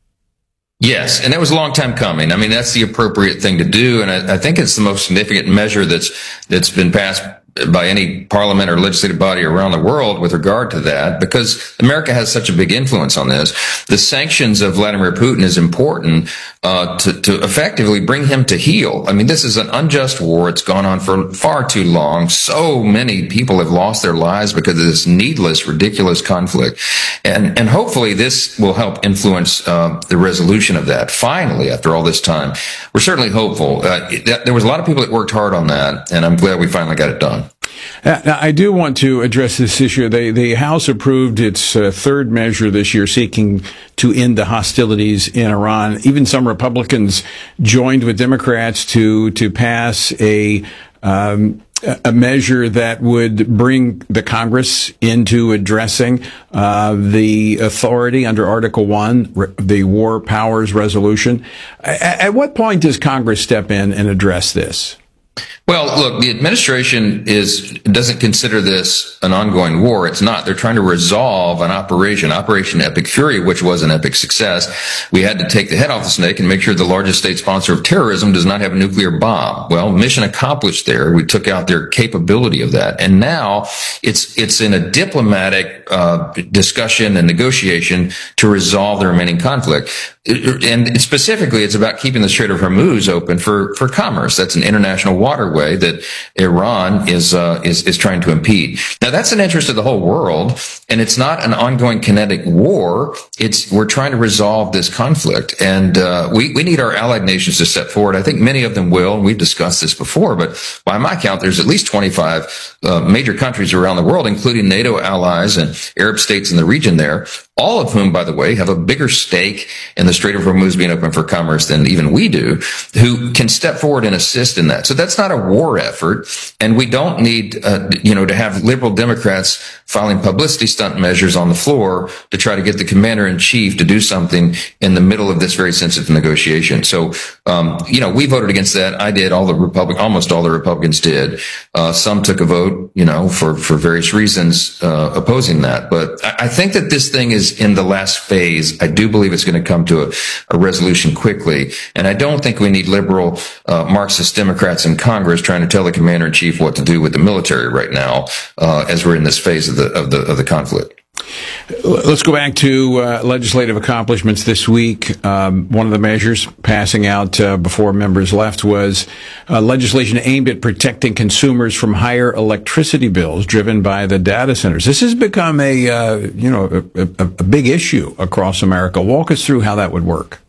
Yes, and that was a long time coming. I mean, that's the appropriate thing to do, and I, I think it's the most significant measure that's that's been passed by any parliament or legislative body around the world with regard to that, because America has such a big influence on this. The sanctions of Vladimir Putin is important uh, to, to effectively bring him to heel. I mean, this is an unjust war. It's gone on for far too long. So many people have lost their lives because of this needless, ridiculous conflict. And, and hopefully this will help influence uh, the resolution of that. Finally, after all this time, we're certainly hopeful. Uh, that, there was a lot of people that worked hard on that, and I'm glad we finally got it done. Now, I do want to address this issue. The, the House approved its uh, third measure this year seeking to end the hostilities in Iran. Even some Republicans joined with Democrats to to pass a um, a measure that would bring the Congress into addressing uh, the authority under Article One, the War Powers Resolution. At, at what point does Congress step in and address this? Well, look, the administration is doesn't consider this an ongoing war. It's not. They're trying to resolve an operation, Operation Epic Fury, which was an epic success. We had to take the head off the snake and make sure the largest state sponsor of terrorism does not have a nuclear bomb. Well, mission accomplished there. We took out their capability of that. And now it's it's in a diplomatic uh, discussion and negotiation to resolve the remaining conflict. And specifically, it's about keeping the Strait of Hormuz open for, for commerce. That's an international waterway that Iran is, uh, is, is trying to impede. Now, that's an interest of the whole world, and it's not an ongoing kinetic war. It's, we're trying to resolve this conflict, and, uh, we, we need our allied nations to step forward. I think many of them will, and we've discussed this before, but by my count, there's at least twenty-five, uh, major countries around the world, including NATO allies and Arab states in the region there, all of whom, by the way, have a bigger stake in the Strait of Hormuz being open for commerce than even we do, who can step forward and assist in that. So that's not a war effort, and we don't need, uh, you know, to have liberal Democrats filing publicity stunt measures on the floor to try to get the commander in chief to do something in the middle of this very sensitive negotiation. So, um, you know, we voted against that. I did. All the Republic, almost all the Republicans did. Uh, some took a vote, you know, for for various reasons uh, opposing that. But I, I think that this thing is in the last phase. I do believe it's going to come to a, a resolution quickly. And I don't think we need liberal uh, Marxist Democrats in Congress trying to tell the commander in chief what to do with the military right now, uh, as we're in this phase of the of the of the conflict. Let's go back to uh, legislative accomplishments this week. Um, one of the measures passing out uh, before members left was uh, legislation aimed at protecting consumers from higher electricity bills driven by the data centers. This has become a uh, you know a, a, a big issue across America. Walk us through how that would work.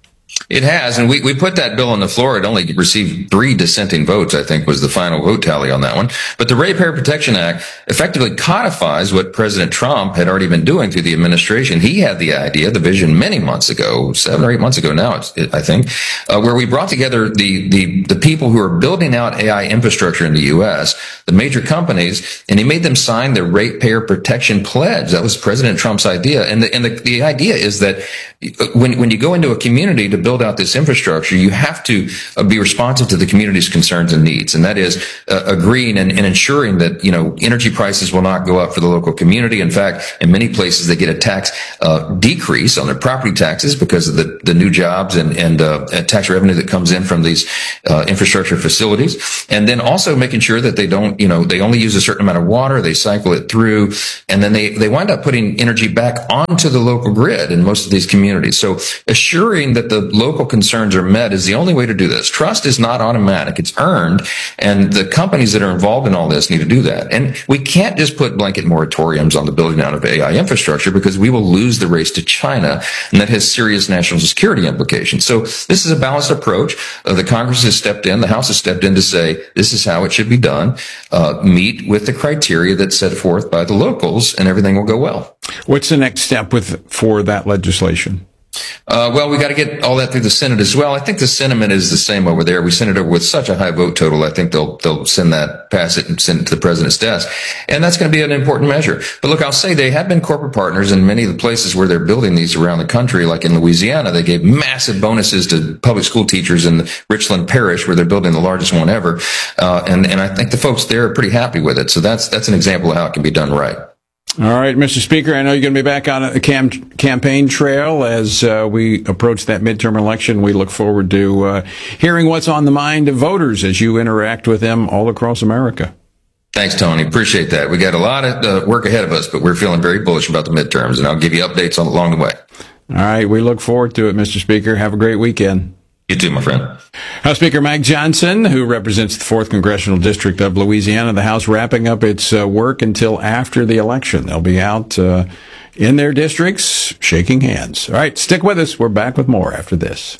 It has, and we, we put that bill on the floor. It only received three dissenting votes, I think, was the final vote tally on that one. But the Ratepayer Protection Act effectively codifies what President Trump had already been doing through the administration. He had the idea, the vision many months ago, seven or eight months ago now, it's, it, I think, uh, where we brought together the, the, the people who are building out A I infrastructure in the U S, the major companies, and he made them sign the Ratepayer Protection Pledge. That was President Trump's idea. And the, and the, the idea is that when, when you go into a community to build out this infrastructure, you have to uh, be responsive to the community's concerns and needs. And that is uh, agreeing and, and ensuring that, you know, energy prices will not go up for the local community. In fact, in many places, they get a tax uh, decrease on their property taxes because of the, the new jobs and, and uh, tax revenue that comes in from these uh, infrastructure facilities. And then also making sure that they don't, you know, they only use a certain amount of water, they cycle it through, and then they, they wind up putting energy back onto the local grid in most of these communities. So assuring that the local concerns are met is the only way to do this. Trust is not automatic. It's earned. And the companies that are involved in all this need to do that. And we can't just put blanket moratoriums on the building out of A I infrastructure because we will lose the race to China. And that has serious national security implications. So this is a balanced approach. Uh, the Congress has stepped in. The House has stepped in to say this is how it should be done. Uh, meet with the criteria that's set forth by the locals and everything will go well. What's the next step with for that legislation? Uh, well, we got to get all that through the Senate as well. I think the sentiment is the same over there. We sent it over with such a high vote total. I think they'll they'll send that, pass it, and send it to the president's desk, and that's going to be an important measure. But look, I'll say they have been corporate partners in many of the places where they're building these around the country. Like in Louisiana, they gave massive bonuses to public school teachers in Richland Parish, where they're building the largest one ever, uh, and and I think the folks there are pretty happy with it. So that's that's an example of how it can be done right. All right, Mister Speaker, I know you're going to be back on a cam- campaign trail as uh, we approach that midterm election. We look forward to uh, hearing what's on the mind of voters as you interact with them all across America. Thanks, Tony. Appreciate that. We got a lot of uh, work ahead of us, but we're feeling very bullish about the midterms, and I'll give you updates on, along the way. All right, we look forward to it, Mister Speaker. Have a great weekend. You too, my friend. House Speaker Mike Johnson, who represents the fourth Congressional District of Louisiana, the House wrapping up its uh, work until after the election. They'll be out uh, in their districts shaking hands. All right, stick with us. We're back with more after this.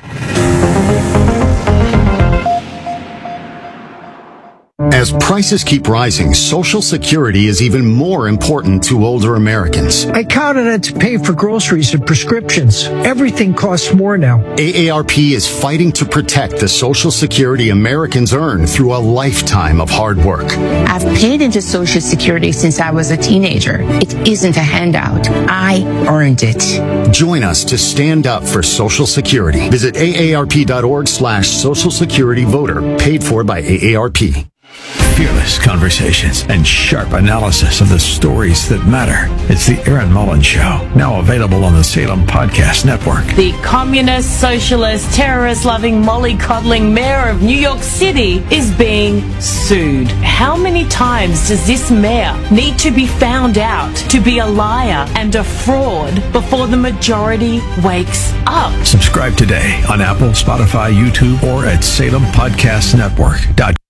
As prices keep rising, Social Security is even more important to older Americans. I count on it to pay for groceries and prescriptions. Everything costs more now. A A R P is fighting to protect the Social Security Americans earn through a lifetime of hard work. I've paid into Social Security since I was a teenager. It isn't a handout. I earned it. Join us to stand up for Social Security. Visit A A R P dot org slash Social Security Voter. Paid for by A A R P. Fearless conversations and sharp analysis of the stories that matter. It's the Aaron Mullins Show, now available on the Salem Podcast Network. The communist, socialist, terrorist-loving, mollycoddling mayor of New York City is being sued. How many times does this mayor need to be found out to be a liar and a fraud before the majority wakes up? Subscribe today on Apple, Spotify, YouTube, or at salem podcast network dot com.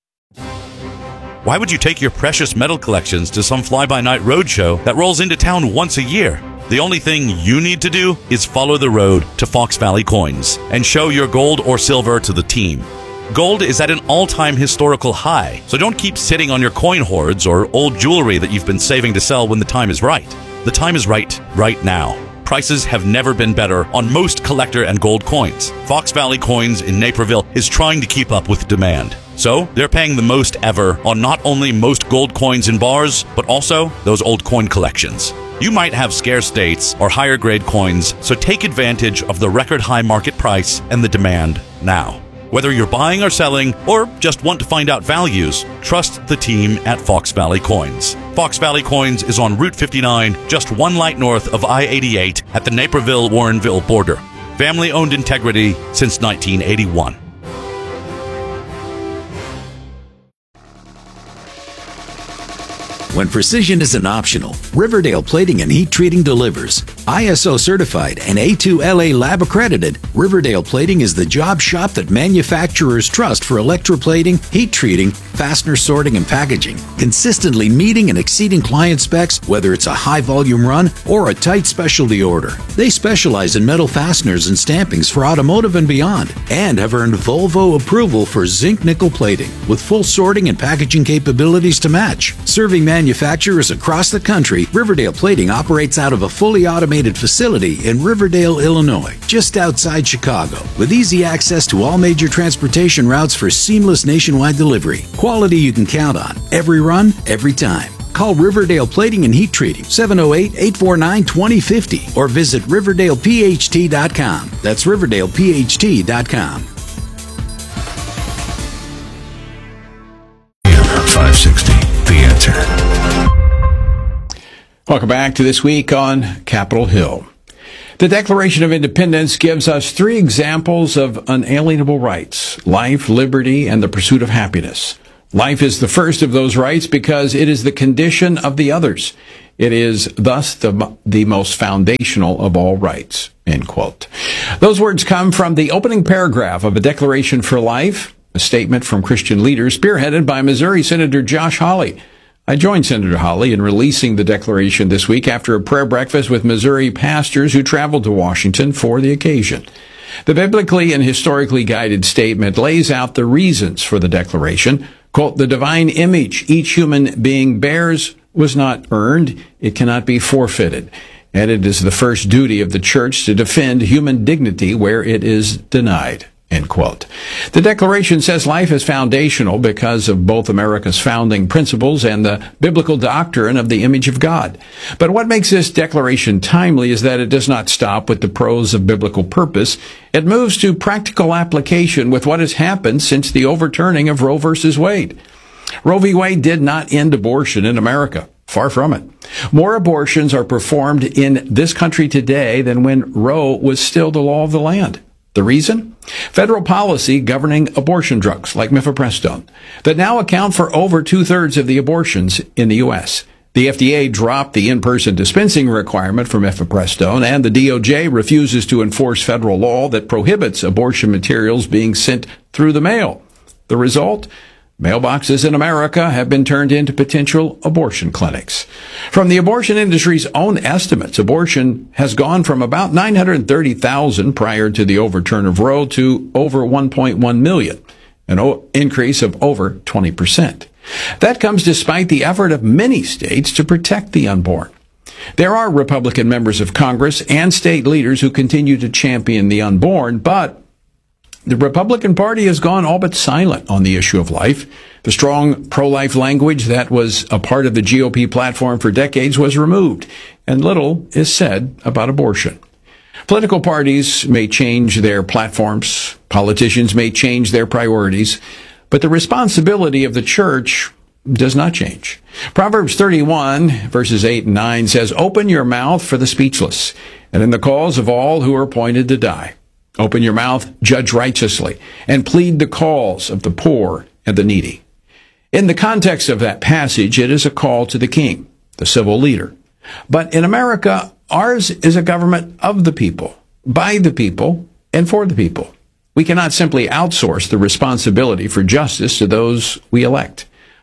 Why would you take your precious metal collections to some fly-by-night roadshow that rolls into town once a year? The only thing you need to do is follow the road to Fox Valley Coins and show your gold or silver to the team. Gold is at an all-time historical high, so don't keep sitting on your coin hoards or old jewelry that you've been saving to sell when the time is right. The time is right, right now. Prices have never been better on most collector and gold coins. Fox Valley Coins in Naperville is trying to keep up with demand. So, they're paying the most ever on not only most gold coins in bars, but also those old coin collections. You might have scarce dates or higher grade coins, so take advantage of the record high market price and the demand now. Whether you're buying or selling, or just want to find out values, trust the team at Fox Valley Coins. Fox Valley Coins is on Route fifty-nine, just one light north of I eighty-eight at the Naperville-Warrenville border. Family-owned integrity since nineteen eighty-one. When precision isn't optional, Riverdale Plating and Heat Treating delivers. I S O certified and A two L A lab accredited, Riverdale Plating is the job shop that manufacturers trust for electroplating, heat treating, fastener sorting, and packaging, consistently meeting and exceeding client specs, whether it's a high-volume run or a tight specialty order. They specialize in metal fasteners and stampings for automotive and beyond, and have earned Volvo approval for zinc nickel plating, with full sorting and packaging capabilities to match. Serving manufacturers across the country, Riverdale Plating operates out of a fully automated facility in Riverdale, Illinois, just outside Chicago, with easy access to all major transportation routes for seamless nationwide delivery. Quality you can count on, every run, every time. Call Riverdale Plating and Heat Treating, seven oh eight, eight four nine, two oh five oh, or visit Riverdale P H T dot com. That's Riverdale P H T dot com. five sixty, The Answer. Welcome back to This Week on Capitol Hill. The Declaration of Independence gives us three examples of unalienable rights: life, liberty, and the pursuit of happiness. Life is the first of those rights because it is the condition of the others. It is thus the, the most foundational of all rights, end quote. Those words come from the opening paragraph of a Declaration for Life, a statement from Christian leaders spearheaded by Missouri Senator Josh Hawley. I joined Senator Hawley in releasing the declaration this week after a prayer breakfast with Missouri pastors who traveled to Washington for the occasion. The biblically and historically guided statement lays out the reasons for the declaration. Quote, the divine image each human being bears was not earned. It cannot be forfeited. And it is the first duty of the church to defend human dignity where it is denied. End quote. The Declaration says life is foundational because of both America's founding principles and the biblical doctrine of the image of God. But what makes this declaration timely is that it does not stop with the prose of biblical purpose. It moves to practical application with what has happened since the overturning of Roe versus Wade. Roe v. Wade did not end abortion in America. Far from it. More abortions are performed in this country today than when Roe was still the law of the land. The reason? Federal policy governing abortion drugs like mifepristone that now account for over two-thirds of the abortions in the U S. The F D A dropped the in-person dispensing requirement for mifepristone, and the D O J refuses to enforce federal law that prohibits abortion materials being sent through the mail. The result? Mailboxes in America have been turned into potential abortion clinics. From the abortion industry's own estimates, abortion has gone from about nine hundred thirty thousand prior to the overturn of Roe to over one point one million, an o- increase of over twenty percent. That comes despite the effort of many states to protect the unborn. There are Republican members of Congress and state leaders who continue to champion the unborn, but the Republican Party has gone all but silent on the issue of life. The strong pro-life language that was a part of the G O P platform for decades was removed, and little is said about abortion. Political parties may change their platforms, politicians may change their priorities, but the responsibility of the church does not change. Proverbs thirty-one, verses eight and nine says, open your mouth for the speechless, and in the cause of all who are appointed to die. Open your mouth, judge righteously, and plead the cause of the poor and the needy. In the context of that passage, it is a call to the king, the civil leader. But in America, ours is a government of the people, by the people, and for the people. We cannot simply outsource the responsibility for justice to those we elect.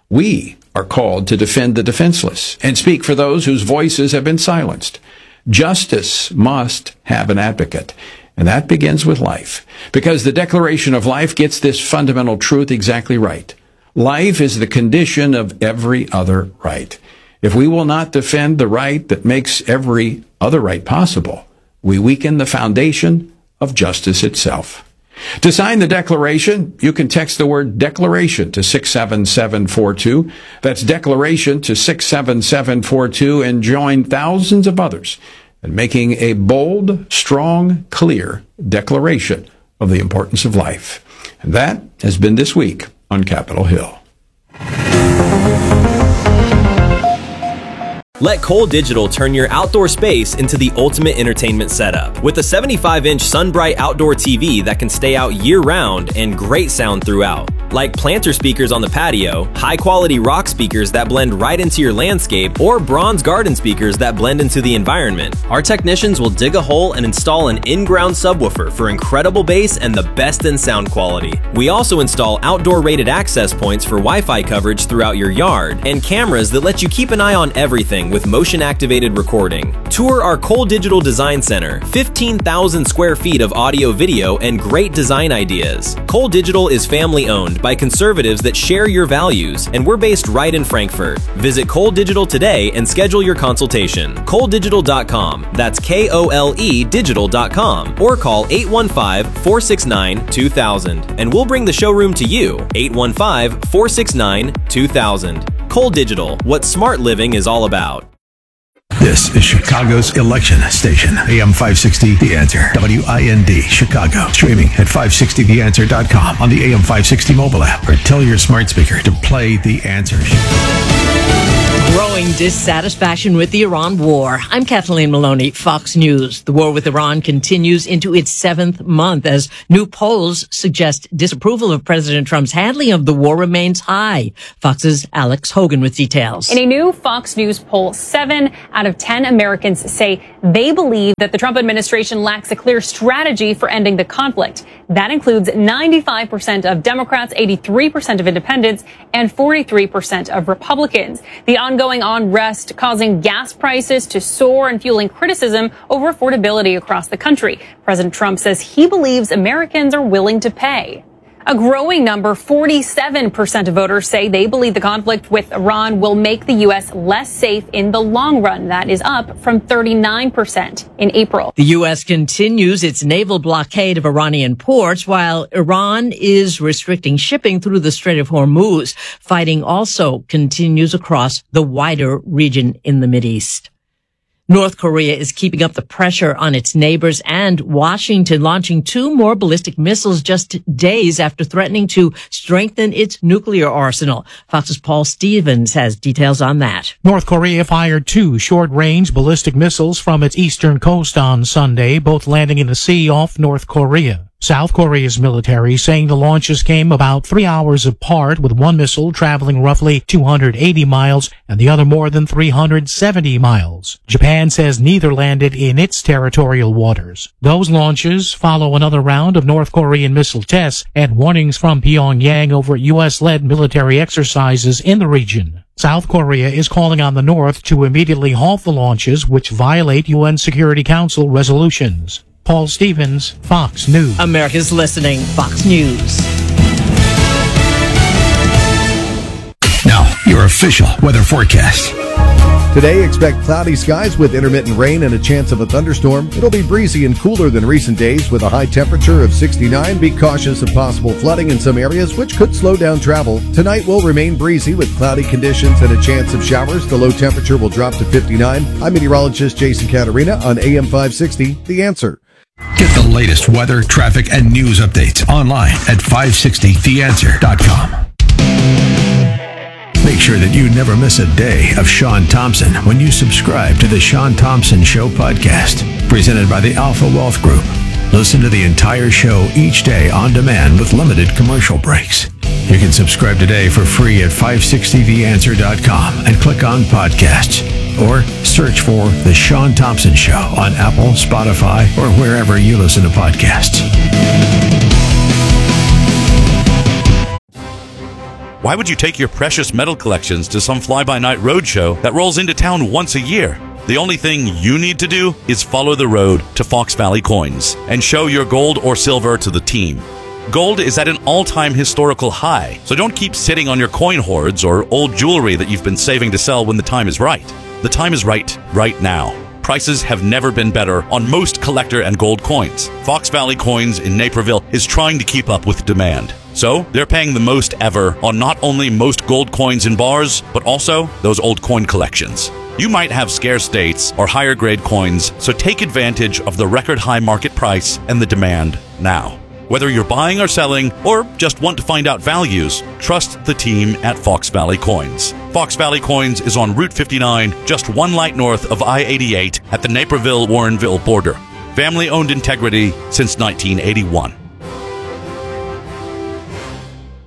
We are called to defend the defenseless and speak for those whose voices have been silenced. Justice must have an advocate. And that begins with life, because the Declaration of Life gets this fundamental truth exactly right. Life is the condition of every other right. If we will not defend the right that makes every other right possible, we weaken the foundation of justice itself. To sign the Declaration, you can text the word Declaration to six seven seven four two. That's Declaration to six seven seven four two, and join thousands of others and making a bold, strong, clear declaration of the importance of life. And that has been This Week on Capitol Hill. Let Cole Digital turn your outdoor space into the ultimate entertainment setup. With a seventy-five inch SunBright outdoor T V that can stay out year-round and great sound throughout. like planter speakers on the patio, high-quality rock speakers that blend right into your landscape, or bronze garden speakers that blend into the environment. Our technicians will dig a hole and install an in-ground subwoofer for incredible bass and the best in sound quality. We also install outdoor rated access points for Wi-Fi coverage throughout your yard, and cameras that let you keep an eye on everything with motion-activated recording. Tour our Cole Digital Design Center, fifteen thousand square feet of audio, video, and great design ideas. Cole Digital is family-owned by conservatives that share your values, and we're based right in Frankfurt. Visit Cole Digital today and schedule your consultation. Cole Digital dot com, that's K O L E digital dot com, or call eight one five, four six nine, two thousand, and we'll bring the showroom to you, eight one five, four six nine, two thousand. Cole Digital, what smart living is all about. This is Chicago's election station, A M five sixty The Answer, W I N D, Chicago. Streaming at five sixty the answer dot com on the A M five sixty mobile app, or tell your smart speaker to play The Answer. Growing dissatisfaction with the Iran war. I'm Kathleen Maloney, Fox News. The war with Iran continues into its seventh month as new polls suggest disapproval of President Trump's handling of the war remains high. Fox's Alex Hogan with details. In a new Fox News poll, seven out of ten Americans say they believe that the Trump administration lacks a clear strategy for ending the conflict. That includes ninety-five percent of Democrats, eighty-three percent of independents, and forty-three percent of Republicans. The ongoing unrest causing gas prices to soar and fueling criticism over affordability across the country. President Trump says he believes Americans are willing to pay. A growing number, forty-seven percent of voters say they believe the conflict with Iran will make the U S less safe in the long run. That is up from thirty-nine percent in April. The U S continues its naval blockade of Iranian ports while Iran is restricting shipping through the Strait of Hormuz. Fighting also continues across the wider region in the Mideast. North Korea is keeping up the pressure on its neighbors, and Washington launching two more ballistic missiles just days after threatening to strengthen its nuclear arsenal. Fox's Paul Stevens has details on that. North Korea fired two short-range ballistic missiles from its eastern coast on Sunday, both landing in the sea off North Korea. South Korea's military saying the launches came about three hours apart, with one missile traveling roughly two hundred eighty miles and the other more than three hundred seventy miles. Japan says neither landed in its territorial waters. Those launches follow another round of North Korean missile tests and warnings from Pyongyang over U S-led military exercises in the region. South Korea is calling on the North to immediately halt the launches, which violate U N Security Council resolutions. Paul Stevens, Fox News. America's listening. Fox News. Now, your official weather forecast. Today, expect cloudy skies with intermittent rain and a chance of a thunderstorm. It'll be breezy and cooler than recent days with a high temperature of sixty-nine. Be cautious of possible flooding in some areas, which could slow down travel. Tonight will remain breezy with cloudy conditions and a chance of showers. The low temperature will drop to fifty-nine. I'm meteorologist Jason Caterina on A M five sixty, The Answer. Get the latest weather, traffic, and news updates online at five sixty the answer dot com. Make sure that you never miss a day of Sean Thompson when you subscribe to the Sean Thompson Show podcast, presented by the Alpha Wealth Group. Listen to the entire show each day on demand with limited commercial breaks. You can subscribe today for free at five sixty the answer dot com and click on podcasts, or search for The Sean Thompson Show on Apple, Spotify, or wherever you listen to podcasts. Why would you take your precious metal collections to some fly-by-night roadshow that rolls into town once a year? The only thing you need to do is follow the road to Fox Valley Coins and show your gold or silver to the team. Gold is at an all-time historical high, so don't keep sitting on your coin hoards or old jewelry that you've been saving to sell when the time is right. The time is right, right now. Prices have never been better on most collector and gold coins. Fox Valley Coins in Naperville is trying to keep up with demand. So, they're paying the most ever on not only most gold coins in bars, but also those old coin collections. You might have scarce dates or higher grade coins, so take advantage of the record high market price and the demand now. Whether you're buying or selling, or just want to find out values, trust the team at Fox Valley Coins. Fox Valley Coins is on Route fifty-nine, just one light north of I eighty-eight at the Naperville-Warrenville border. Family-owned integrity since nineteen eighty-one.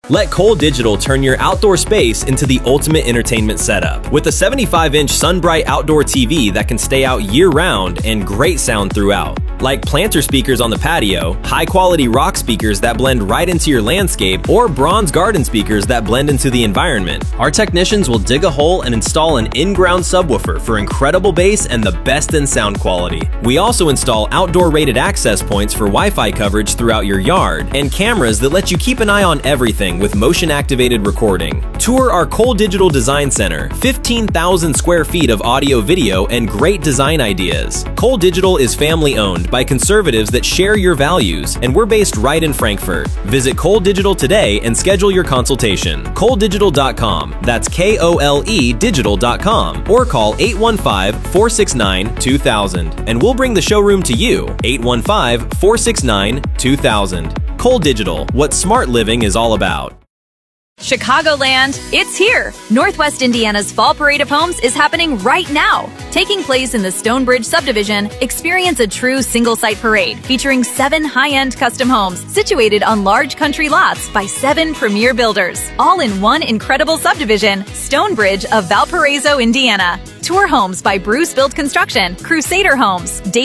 Let Cole Digital turn your outdoor space into the ultimate entertainment setup. With a seventy-five inch SunBright outdoor T V that can stay out year-round and great sound throughout. Like planter speakers on the patio, high-quality rock speakers that blend right into your landscape, or bronze garden speakers that blend into the environment. Our technicians will dig a hole and install an in-ground subwoofer for incredible bass and the best in sound quality. We also install outdoor-rated access points for Wi-Fi coverage throughout your yard, and cameras that let you keep an eye on everything with motion-activated recording. Tour our Cole Digital Design Center, fifteen thousand square feet of audio, video, and great design ideas. Cole Digital is family-owned by conservatives that share your values, and we're based right in Frankfurt. Visit Cole Digital today and schedule your consultation. Cole Digital dot com, that's K O L E digital dot com, or call eight one five, four six nine, two thousand, and we'll bring the showroom to you, eight one five, four six nine, two thousand. Cole Digital, what smart living is all about. Chicagoland, it's here! Northwest Indiana's Fall Parade of Homes is happening right now. Taking place in the Stonebridge subdivision, experience a true single-site parade featuring seven high-end custom homes situated on large country lots by seven premier builders, all in one incredible subdivision, Stonebridge of Valparaiso, Indiana. Tour homes by Bruce Built Construction, Crusader Homes,